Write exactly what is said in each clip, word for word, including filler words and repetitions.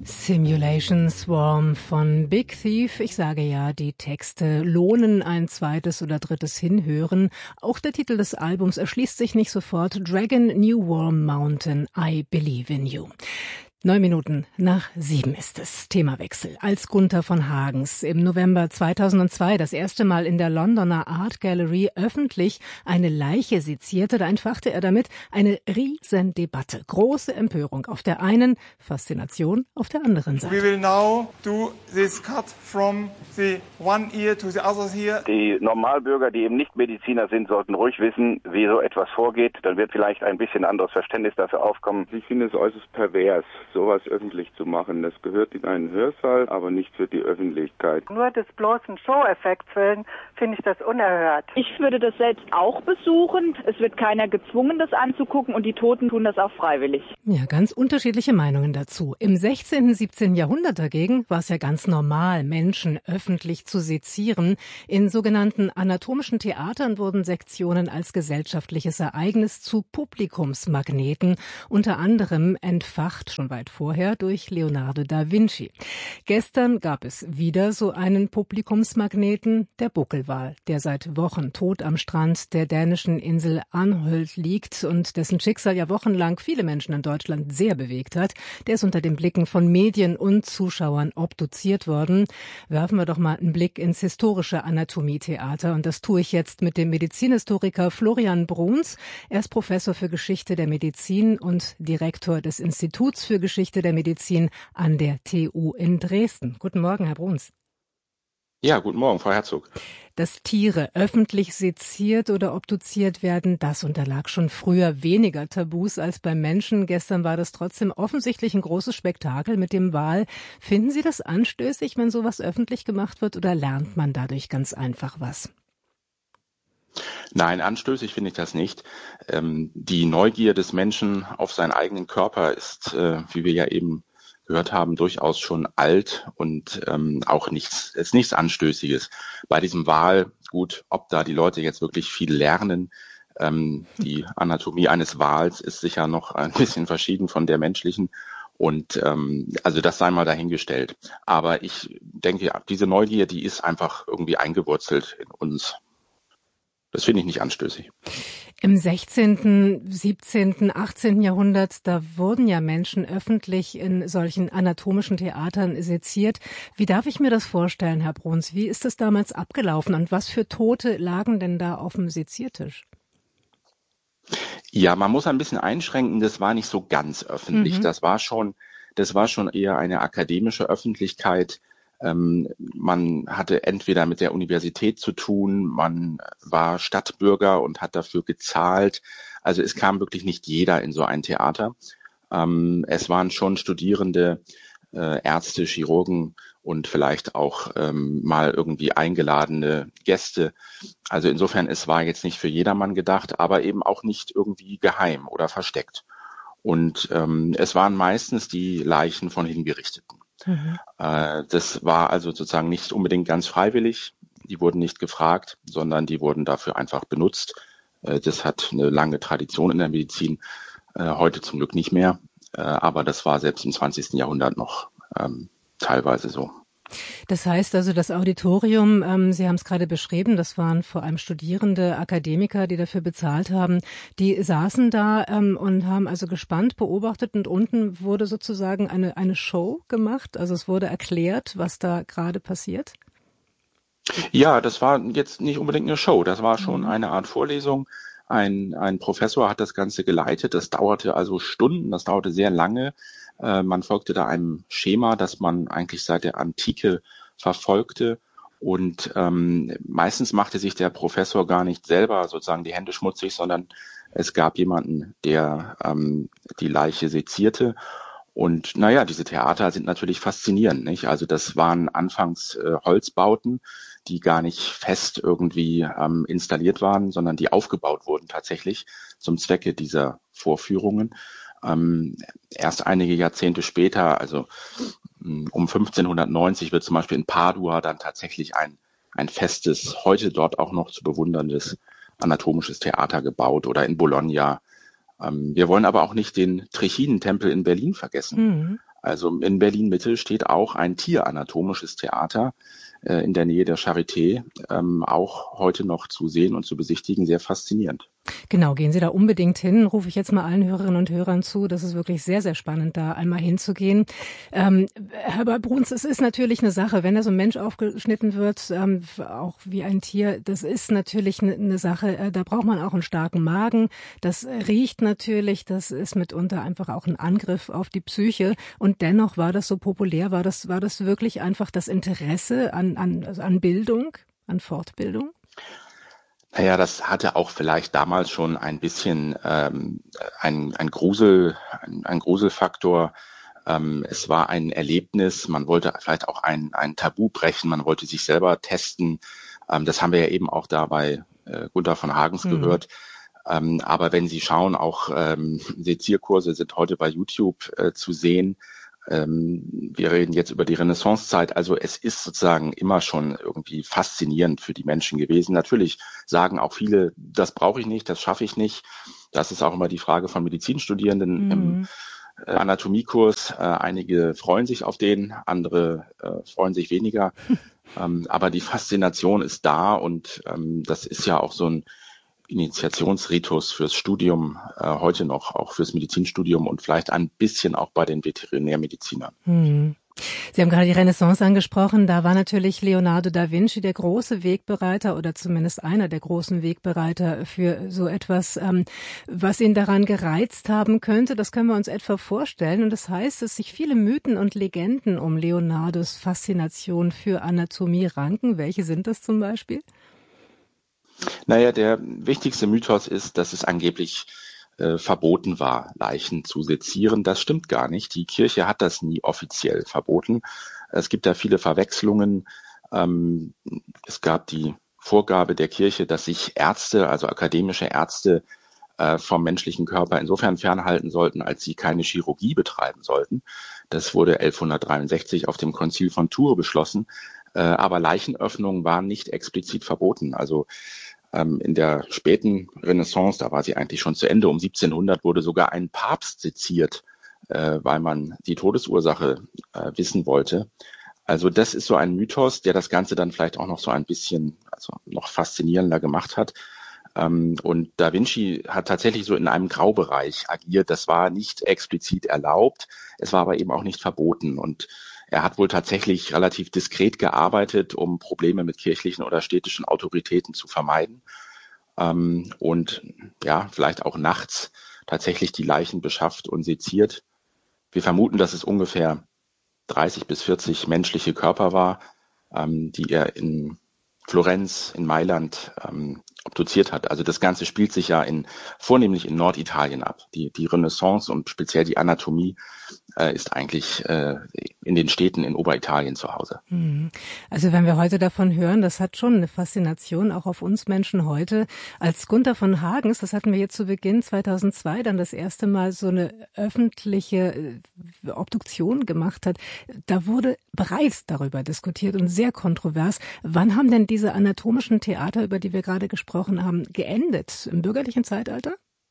Simulation Swarm von Big Thief. Ich sage ja, die Texte lohnen ein zweites oder drittes Hinhören. Auch der Titel des Albums erschließt sich nicht sofort. Dragon New Warm Mountain, I Believe in You. Neun Minuten nach sieben ist es. Themawechsel. Als Gunther von Hagens im November zweitausendzwei das erste Mal in der Londoner Art Gallery öffentlich eine Leiche sezierte, da entfachte er damit eine Riesendebatte. Große Empörung auf der einen, Faszination auf der anderen Seite. We will now do this cut from the one ear to the other ear. Die Normalbürger, die eben nicht Mediziner sind, sollten ruhig wissen, wie so etwas vorgeht. Dann wird vielleicht ein bisschen anderes Verständnis dafür aufkommen. Ich finde es äußerst pervers, sowas öffentlich zu machen. Das gehört in einen Hörsaal, aber nicht für die Öffentlichkeit. Nur des bloßen Show-Effekts willen finde ich das unerhört. Ich würde das selbst auch besuchen. Es wird keiner gezwungen, das anzugucken, und die Toten tun das auch freiwillig. Ja, ganz unterschiedliche Meinungen dazu. Im sechzehnten, siebzehnten Jahrhundert dagegen war es ja ganz normal, Menschen öffentlich zu sezieren. In sogenannten anatomischen Theatern wurden Sektionen als gesellschaftliches Ereignis zu Publikumsmagneten, unter anderem entfacht schon weit vorher durch Leonardo da Vinci. Gestern gab es wieder so einen Publikumsmagneten, der Buckelwal, der seit Wochen tot am Strand der dänischen Insel Anholt liegt und dessen Schicksal ja wochenlang viele Menschen in Deutschland sehr bewegt hat. Der ist unter den Blicken von Medien und Zuschauern obduziert worden. Werfen wir doch mal einen Blick ins historische Anatomietheater, und das tue ich jetzt mit dem Medizinhistoriker Florian Bruns. Er ist Professor für Geschichte der Medizin und Direktor des Instituts für Geschichte der Medizin an der T U in Dresden. Guten Morgen, Herr Bruns. Ja, guten Morgen, Frau Herzog. Dass Tiere öffentlich seziert oder obduziert werden, das unterlag schon früher weniger Tabus als beim Menschen. Gestern war das trotzdem offensichtlich ein großes Spektakel mit dem Wal. Finden Sie das anstößig, wenn sowas öffentlich gemacht wird, oder lernt man dadurch ganz einfach was? Nein, anstößig finde ich das nicht. Ähm, die Neugier des Menschen auf seinen eigenen Körper ist, äh, wie wir ja eben gehört haben, durchaus schon alt und ähm, auch nichts, ist nichts Anstößiges. Bei diesem Wal, gut, ob da die Leute jetzt wirklich viel lernen, ähm, die Anatomie eines Wals ist sicher noch ein bisschen verschieden von der menschlichen. Und ähm, also das sei mal dahingestellt. Aber ich denke, ja, diese Neugier, die ist einfach irgendwie eingewurzelt in uns. Das finde ich nicht anstößig. Im sechzehnten, siebzehnten, achtzehnten Jahrhundert, da wurden ja Menschen öffentlich in solchen anatomischen Theatern seziert. Wie darf ich mir das vorstellen, Herr Bruns? Wie ist das damals abgelaufen und was für Tote lagen denn da auf dem Seziertisch? Ja, man muss ein bisschen einschränken, das war nicht so ganz öffentlich. Mhm. Das war schon, das war schon eher eine akademische Öffentlichkeit. Ähm, man hatte entweder mit der Universität zu tun, man war Stadtbürger und hat dafür gezahlt. Also es kam wirklich nicht jeder in so ein Theater. Ähm, es waren schon Studierende, äh, Ärzte, Chirurgen und vielleicht auch ähm, mal irgendwie eingeladene Gäste. Also insofern, es war jetzt nicht für jedermann gedacht, aber eben auch nicht irgendwie geheim oder versteckt. Und ähm, es waren meistens die Leichen von Hingerichteten. Mhm. Äh, das war also sozusagen nicht unbedingt ganz freiwillig. Die wurden nicht gefragt, sondern die wurden dafür einfach benutzt. Äh, das hat eine lange Tradition in der Medizin, äh, heute zum Glück nicht mehr. Äh, aber das war selbst im zwanzigsten Jahrhundert noch ähm, teilweise so. Das heißt also, das Auditorium, ähm, Sie haben es gerade beschrieben, das waren vor allem Studierende, Akademiker, die dafür bezahlt haben, die saßen da ähm, und haben also gespannt beobachtet, und unten wurde sozusagen eine, eine Show gemacht, also es wurde erklärt, was da gerade passiert? Ja, das war jetzt nicht unbedingt eine Show, das war schon mhm. eine Art Vorlesung. Ein, ein Professor hat das Ganze geleitet, das dauerte also Stunden, das dauerte sehr lange. Man folgte da einem Schema, das man eigentlich seit der Antike verfolgte. Und ähm, meistens machte sich der Professor gar nicht selber sozusagen die Hände schmutzig, sondern es gab jemanden, der ähm, die Leiche sezierte. Und naja, diese Theater sind natürlich faszinierend, nicht? Also das waren anfangs äh, Holzbauten, die gar nicht fest irgendwie ähm, installiert waren, sondern die aufgebaut wurden tatsächlich zum Zwecke dieser Vorführungen. Ähm, erst einige Jahrzehnte später, also um fünfzehnhundertneunzig, wird zum Beispiel in Padua dann tatsächlich ein, ein festes, heute dort auch noch zu bewunderndes anatomisches Theater gebaut, oder in Bologna. Ähm, wir wollen aber auch nicht den Trichinentempel in Berlin vergessen. Mhm. Also in Berlin-Mitte steht auch ein tieranatomisches Theater äh, in der Nähe der Charité, ähm, auch heute noch zu sehen und zu besichtigen, sehr faszinierend. Genau, gehen Sie da unbedingt hin, rufe ich jetzt mal allen Hörerinnen und Hörern zu. Das ist wirklich sehr, sehr spannend, da einmal hinzugehen. Ähm, Herr Bruns, es ist natürlich eine Sache, wenn da so ein Mensch aufgeschnitten wird, ähm, auch wie ein Tier, das ist natürlich eine, eine Sache, äh, da braucht man auch einen starken Magen. Das riecht natürlich, das ist mitunter einfach auch ein Angriff auf die Psyche. Und dennoch war das so populär, war das, war das wirklich einfach das Interesse an, an, also an Bildung, an Fortbildung? Naja, das hatte auch vielleicht damals schon ein bisschen ähm, ein, ein Grusel, ein, ein Gruselfaktor. Ähm, es war ein Erlebnis, man wollte vielleicht auch ein, ein Tabu brechen, man wollte sich selber testen. Ähm, das haben wir ja eben auch da bei äh, Gunther von Hagens mhm. gehört. Ähm, aber wenn Sie schauen, auch ähm, Sezierkurse sind heute bei YouTube äh, zu sehen. Ähm, wir reden jetzt über die Renaissancezeit. Also es ist sozusagen immer schon irgendwie faszinierend für die Menschen gewesen. Natürlich sagen auch viele, das brauche ich nicht, das schaffe ich nicht. Das ist auch immer die Frage von Medizinstudierenden mhm. im äh, Anatomiekurs. Äh, einige freuen sich auf den, andere äh, freuen sich weniger. ähm, aber die Faszination ist da und ähm, das ist ja auch so ein Initiationsritus fürs Studium äh, heute noch, auch fürs Medizinstudium und vielleicht ein bisschen auch bei den Veterinärmedizinern. Hm. Sie haben gerade die Renaissance angesprochen. Da war natürlich Leonardo da Vinci der große Wegbereiter oder zumindest einer der großen Wegbereiter für so etwas, ähm, was ihn daran gereizt haben könnte. Das können wir uns etwa vorstellen. Und das heißt, dass sich viele Mythen und Legenden um Leonardos Faszination für Anatomie ranken. Welche sind das zum Beispiel? Naja, der wichtigste Mythos ist, dass es angeblich äh, verboten war, Leichen zu sezieren. Das stimmt gar nicht. Die Kirche hat das nie offiziell verboten. Es gibt da viele Verwechslungen. Ähm, es gab die Vorgabe der Kirche, dass sich Ärzte, also akademische Ärzte, äh, vom menschlichen Körper insofern fernhalten sollten, als sie keine Chirurgie betreiben sollten. Das wurde elfhundertdreiundsechzig auf dem Konzil von Tours beschlossen. Äh, aber Leichenöffnungen waren nicht explizit verboten. Also in der späten Renaissance, da war sie eigentlich schon zu Ende, um siebzehnhundert wurde sogar ein Papst seziert, äh, weil man die Todesursache äh, wissen wollte. Also das ist so ein Mythos, der das Ganze dann vielleicht auch noch so ein bisschen, also noch faszinierender gemacht hat. Ähm, und Da Vinci hat tatsächlich so in einem Graubereich agiert. Das war nicht explizit erlaubt, es war aber eben auch nicht verboten. Und er hat wohl tatsächlich relativ diskret gearbeitet, um Probleme mit kirchlichen oder städtischen Autoritäten zu vermeiden. Ähm, und ja, vielleicht auch nachts tatsächlich die Leichen beschafft und seziert. Wir vermuten, dass es ungefähr dreißig bis vierzig menschliche Körper war, ähm, die er in Florenz, in Mailand ähm, obduziert hat. Also das Ganze spielt sich ja in vornehmlich in Norditalien ab. Die, die Renaissance und speziell die Anatomie äh, ist eigentlich äh, in den Städten in Oberitalien zu Hause. Also wenn wir heute davon hören, das hat schon eine Faszination auch auf uns Menschen heute. Als Gunther von Hagens, das hatten wir jetzt zu Beginn zweitausendzwei, dann das erste Mal so eine öffentliche Obduktion gemacht hat, da wurde bereits darüber diskutiert und sehr kontrovers. Wann haben denn diese anatomischen Theater, über die wir gerade gesprochen haben, geendet? Im bürgerlichen Zeitalter?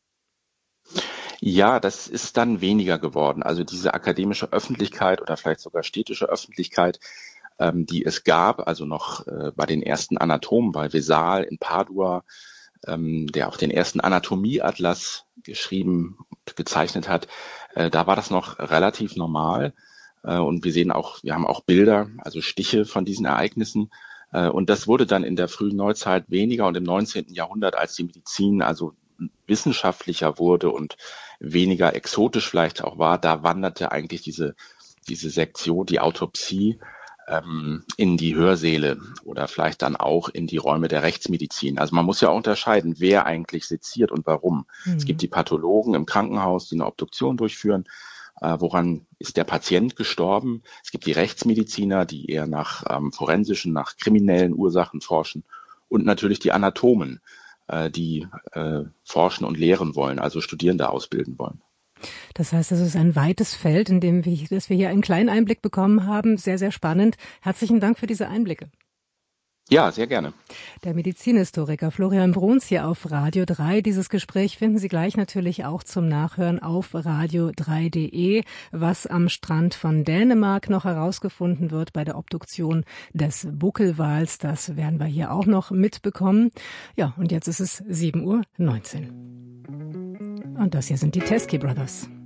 Ja, das ist dann weniger geworden. Also diese akademische Öffentlichkeit oder vielleicht sogar städtische Öffentlichkeit, ähm, die es gab, also noch äh, bei den ersten Anatomen, bei Vesal in Padua, ähm, der auch den ersten Anatomieatlas geschrieben und gezeichnet hat, äh, da war das noch relativ normal. Äh, und wir sehen auch, wir haben auch Bilder, also Stiche von diesen Ereignissen. Äh, und das wurde dann in der frühen Neuzeit weniger und im neunzehnten Jahrhundert, als die Medizin also wissenschaftlicher wurde und weniger exotisch vielleicht auch war, da wanderte eigentlich diese diese Sektion, die Autopsie ähm, in die Hörsäle oder vielleicht dann auch in die Räume der Rechtsmedizin. Also man muss ja auch unterscheiden, wer eigentlich seziert und warum. Mhm. Es gibt die Pathologen im Krankenhaus, die eine Obduktion durchführen. Äh, woran ist der Patient gestorben? Es gibt die Rechtsmediziner, die eher nach ähm, forensischen, nach kriminellen Ursachen forschen und natürlich die Anatomen, die äh, forschen und lehren wollen, also Studierende ausbilden wollen. Das heißt, es ist ein weites Feld, in dem wir, dass wir hier einen kleinen Einblick bekommen haben. Sehr, sehr spannend. Herzlichen Dank für diese Einblicke. Ja, sehr gerne. Der Medizinhistoriker Florian Bruns hier auf Radio drei. Dieses Gespräch finden Sie gleich natürlich auch zum Nachhören auf radio drei punkt de. Was am Strand von Dänemark noch herausgefunden wird bei der Obduktion des Buckelwals, das werden wir hier auch noch mitbekommen. Ja, und jetzt ist es sieben Uhr neunzehn. Und das hier sind die Teskey Brothers.